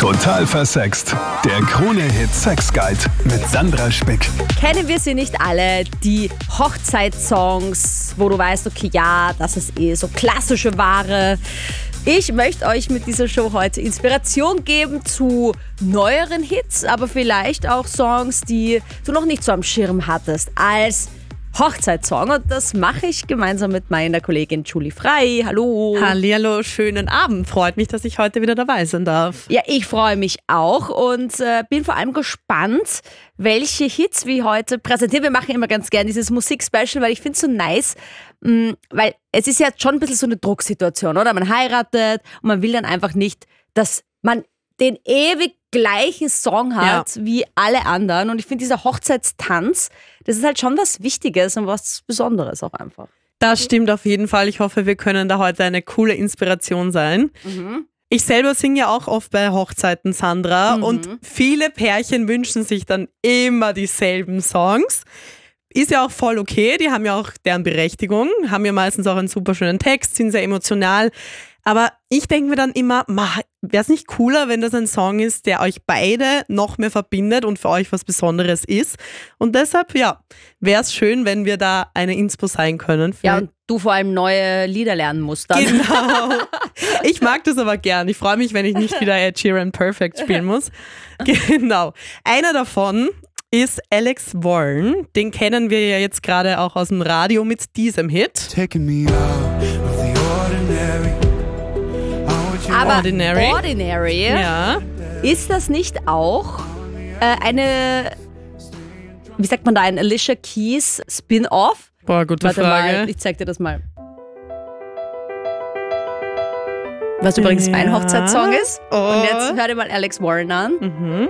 Total versext. Der Krone-Hit Sex Guide mit Sandra Spick. Kennen wir sie nicht alle, die Hochzeitssongs, wo du weißt, okay, ja, das ist so klassische Ware. Ich möchte euch mit dieser Show heute Inspiration geben zu neueren Hits, aber vielleicht auch Songs, die du noch nicht so am Schirm hattest als Hochzeitssong. Und das mache ich gemeinsam mit meiner Kollegin Julie Frey. Hallo. Hallihallo, schönen Abend. Freut mich, dass ich heute wieder dabei sein darf. Ja, ich freue mich auch und bin vor allem gespannt, welche Hits wir heute präsentieren. Wir machen immer ganz gern dieses Musik-Special, weil ich finde es so nice, weil es ist ja schon ein bisschen so eine Drucksituation, oder? Man heiratet und man will dann einfach nicht, dass man den ewig gleichen Song hat wie alle anderen. Und ich finde, dieser Hochzeitstanz, das ist halt schon was Wichtiges und was Besonderes auch einfach. Das stimmt auf jeden Fall. Ich hoffe, wir können da heute eine coole Inspiration sein. Mhm. Ich selber singe ja auch oft bei Hochzeiten, Sandra. Und viele Pärchen wünschen sich dann immer dieselben Songs. Ist ja auch voll okay, die haben ja auch deren Berechtigung, haben ja meistens auch einen super schönen Text, sind sehr emotional. Aber ich denke mir dann immer, wäre es nicht cooler, wenn das ein Song ist, der euch beide noch mehr verbindet und für euch was Besonderes ist. Und deshalb, wäre es schön, wenn wir da eine Inspo sein können. Ja, und du vor allem neue Lieder lernen musst dann. Genau. Ich mag das aber gern. Ich freue mich, wenn ich nicht wieder Ed Sheeran Perfect spielen muss. Genau. Einer davon ist Alex Warren. Den kennen wir ja jetzt gerade auch aus dem Radio mit diesem Hit. Taking me out of the ordinary. Aber Ordinary, ist das nicht auch eine, wie sagt man da, ein Alicia Keys Spin-Off? Boah, gute Frage. Mal, ich zeig dir das mal. Was übrigens mein Hochzeitssong ist. Und jetzt hör dir mal Alex Warren an. Mhm.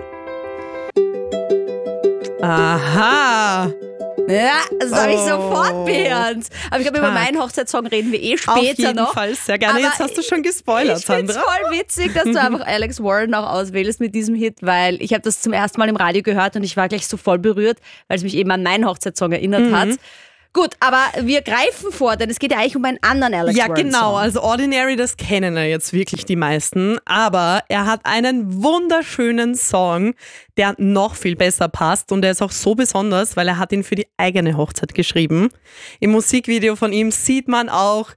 Aha. Ja, das habe ich sofort behört. Aber ich glaube, über meinen Hochzeitssong reden wir später noch. Auf jeden Fall, sehr gerne. Aber jetzt hast du schon gespoilert, Sandra. Ich finde es voll witzig, dass du einfach Alex Warren auch auswählst mit diesem Hit, weil ich habe das zum ersten Mal im Radio gehört und ich war gleich so voll berührt, weil es mich eben an meinen Hochzeitssong erinnert hat. Gut, aber wir greifen vor, denn es geht ja eigentlich um einen anderen Alex Warren Song. Ja, genau. Also Ordinary, das kennen ja jetzt wirklich die meisten. Aber er hat einen wunderschönen Song, der noch viel besser passt. Und er ist auch so besonders, weil er hat ihn für die eigene Hochzeit geschrieben. Im Musikvideo von ihm sieht man auch